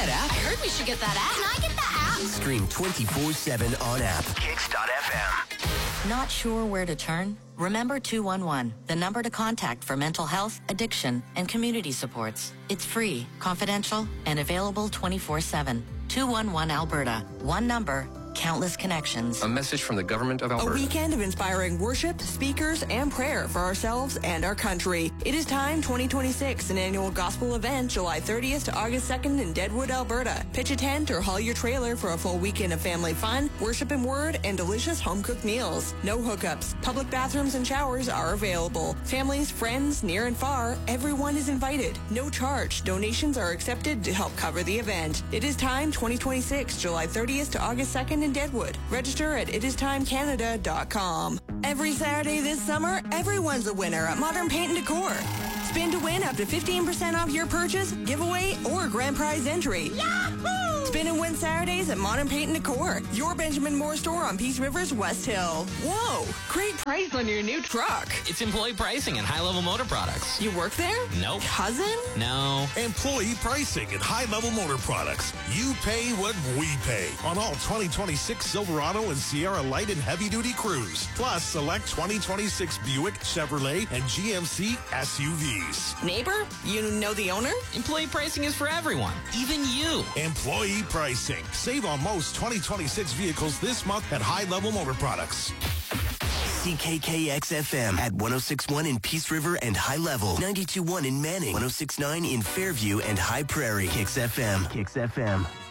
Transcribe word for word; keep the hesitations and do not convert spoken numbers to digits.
that app? I heard we should get that app. Can I get that app? Stream twenty-four seven on app. Kicks dot f m. Not sure where to turn? Remember two one one, the number to contact for mental health, addiction, and community supports. It's free, confidential, and available twenty-four seven. two one one Alberta. One number, countless connections. A message from the government of Alberta. A weekend of inspiring worship, speakers, and prayer for ourselves and our country. It is Time twenty twenty-six, an annual gospel event July thirtieth to August second in Deadwood, Alberta. Pitch a tent or haul your trailer for a full weekend of family fun, worship and word, and delicious home-cooked meals. No hookups. Public bathrooms and showers are available. Families, friends, near and far, everyone is invited. No charge. Donations are accepted to help cover the event. It is Time twenty twenty-six, July thirtieth to August second in Deadwood. Register at it is time canada dot com. Every Saturday this summer, everyone's a winner at Modern Paint and Decor. Spin to win up to fifteen percent off your purchase, giveaway, or grand prize entry. Yahoo! Spin and win Saturdays at Modern Paint and Decor, your Benjamin Moore store on Peace River's West Hill. Whoa, great price on your new truck. It's employee pricing and high-level motor products. You work there? Nope. Cousin? No. Employee pricing and high-level motor products. You pay what we pay on all twenty twenty-six Silverado and Sierra Light and Heavy-Duty Cruise. Plus, select twenty twenty-six Buick, Chevrolet, and G M C S U Vs. Neighbor? You know the owner? Employee pricing is for everyone, even you. Employee pricing. Save on most twenty twenty-six vehicles this month at High Level Motor Products. C K K X F M at one oh six point one in Peace River and High Level. ninety-two point one in Manning. one oh six point nine in Fairview and High Prairie. Kicks F M. Kicks F M.